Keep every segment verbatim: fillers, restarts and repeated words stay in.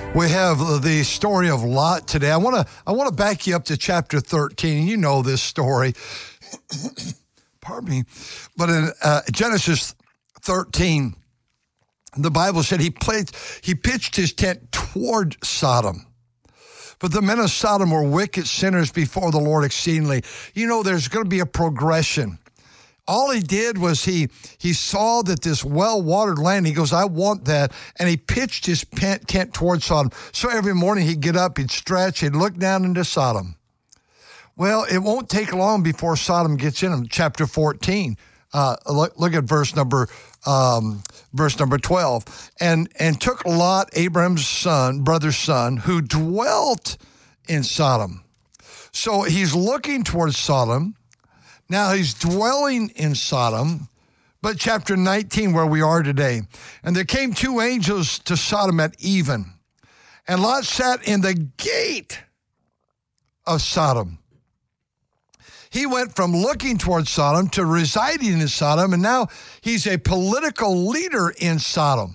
We have the story of Lot today. I want to I want to back you up to chapter thirteen. You know this story. Pardon me. But in uh, Genesis thirteen, the Bible said he played, he pitched his tent toward Sodom. But the men of Sodom were wicked sinners before the Lord exceedingly. You know, there's going to be a progression. All he did was he he saw that this well-watered land, he goes, I want that, and he pitched his tent towards Sodom. So every morning he'd get up, he'd stretch, he'd look down into Sodom. Well, it won't take long before Sodom gets in him. Chapter fourteen, uh, look, look at verse number um, verse number twelve. And, and took Lot, Abraham's son, brother's son, who dwelt in Sodom. So he's looking towards Sodom. Now he's dwelling in Sodom, but chapter nineteen, where we are today. And there came two angels to Sodom at even, and Lot sat in the gate of Sodom. He went from looking towards Sodom to residing in Sodom, and now he's a political leader in Sodom.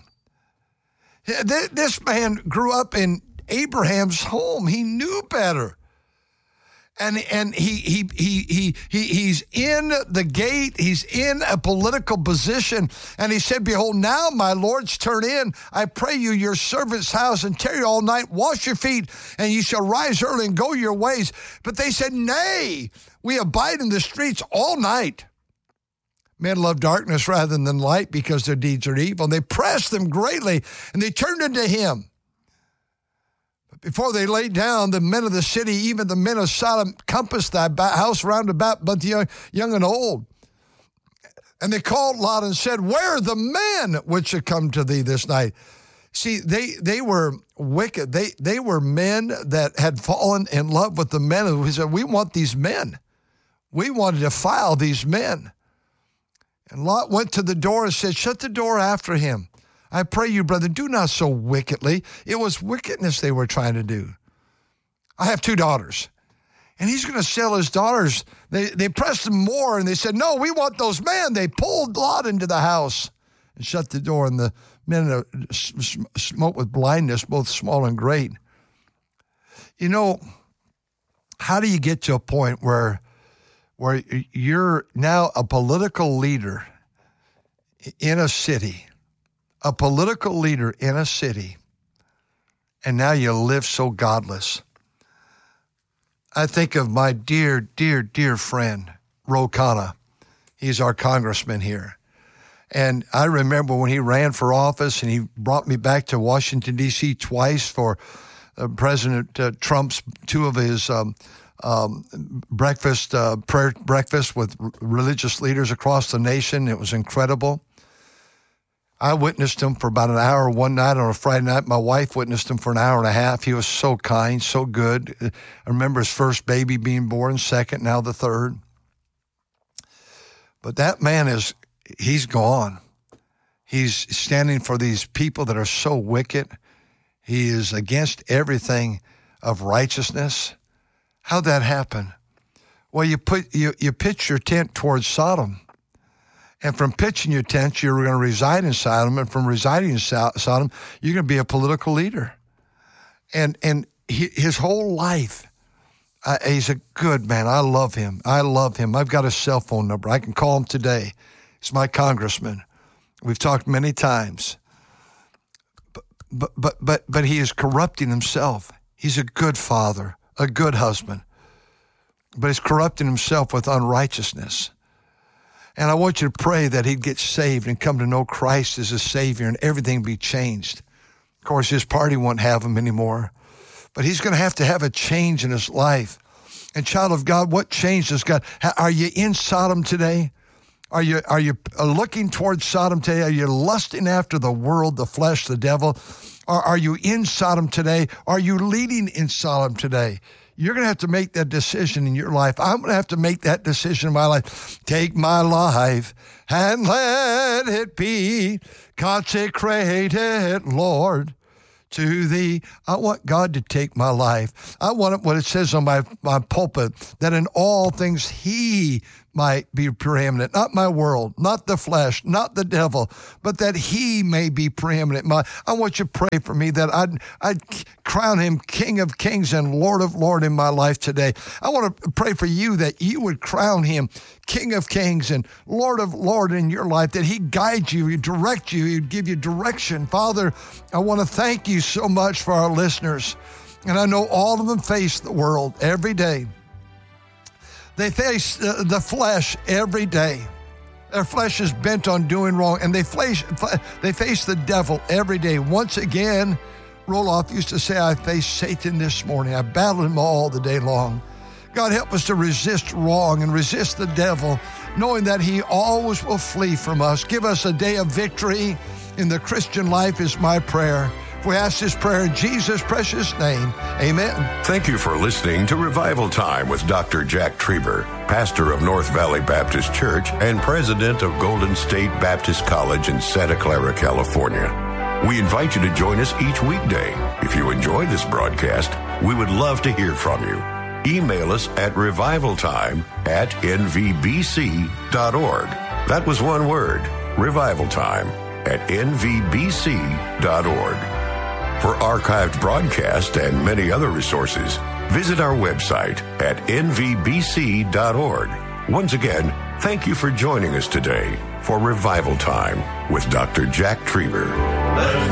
This man grew up in Abraham's home. He knew better. And and he he he he he he's in the gate. He's in a political position, and he said, "Behold, now my lords turn in. I pray you, your servant's house, and tarry all night. Wash your feet, and you shall rise early and go your ways." But they said, "Nay, we abide in the streets all night." Men love darkness rather than light because their deeds are evil. And they pressed them greatly, and they turned unto him. Before they lay down, the men of the city, even the men of Sodom, compassed that house round about, both young, young and old. And they called Lot and said, "Where are the men which should come to thee this night?" See, they they were wicked. They they were men that had fallen in love with the men who said, "We want these men. We want to defile these men." And Lot went to the door and said, "Shut the door after him. I pray you, brother, do not so wickedly." It was wickedness they were trying to do. I have two daughters, and he's going to sell his daughters. They they pressed him more, and they said, "No, we want those men." They pulled Lot into the house and shut the door, and the men smote with blindness, both small and great. You know, how do you get to a point where, where you're now a political leader in a city, a political leader in a city, and now you live so godless? I think of my dear, dear, dear friend, Ro Khanna. He's our congressman here. And I remember when he ran for office and he brought me back to Washington, D C twice for uh, President uh, Trump's, two of his um, um, breakfast, uh, prayer breakfast with r- religious leaders across the nation. It was incredible. I witnessed him for about an hour one night on a Friday night. My wife witnessed him for an hour and a half. He was so kind, so good. I remember his first baby being born, second, now the third. But that man is, he's gone. He's standing for these people that are so wicked. He is against everything of righteousness. How'd that happen? Well, you put you, you pitch your tent towards Sodom. And from pitching your tent, you're going to reside in Sodom. And from residing in Sodom, you're going to be a political leader. And and he, his whole life, uh, he's a good man. I love him. I love him. I've got his cell phone number. I can call him today. He's my congressman. We've talked many times. But but but but, but he is corrupting himself. He's a good father, a good husband. But he's corrupting himself with unrighteousness. And I want you to pray that he'd get saved and come to know Christ as a Savior and everything be changed. Of course, his party won't have him anymore. But he's going to have to have a change in his life. And child of God, what change does God? Are you in Sodom today? Are you are you looking towards Sodom today? Are you lusting after the world, the flesh, the devil? Or are you in Sodom today? Are you leading in Sodom today? You're going to have to make that decision in your life. I'm going to have to make that decision in my life. Take my life and let it be consecrated, Lord, to thee. I want God to take my life. I want it, what it says on my, my pulpit, that in all things he might be preeminent, not my world, not the flesh, not the devil, but that he may be preeminent. My, I want you to pray for me that I'd, I'd crown him King of Kings and Lord of Lords in my life today. I want to pray for you that you would crown him King of Kings and Lord of Lords in your life, that he'd guide you, he'd direct you, he'd give you direction. Father, I want to thank you so much for our listeners. And I know all of them face the world every day. They face uh, the flesh every day. Their flesh is bent on doing wrong, and they face, they face the devil every day. Once again, Roloff used to say, I faced Satan this morning. I battled him all the day long. God, help us to resist wrong and resist the devil, knowing that he always will flee from us. Give us a day of victory in the Christian life is my prayer. We ask this prayer in Jesus' precious name. Amen. Thank you for listening to Revival Time with Doctor Jack Trieber, pastor of North Valley Baptist Church and president of Golden State Baptist College in Santa Clara, California. We invite you to join us each weekday. If you enjoy this broadcast, we would love to hear from you. Email us at revivaltime at n v b c dot org. That was one word, revivaltime at n v b c dot org. For archived broadcasts and many other resources, visit our website at n v b c dot org. Once again, thank you for joining us today for Revival Time with Doctor Jack Trieber.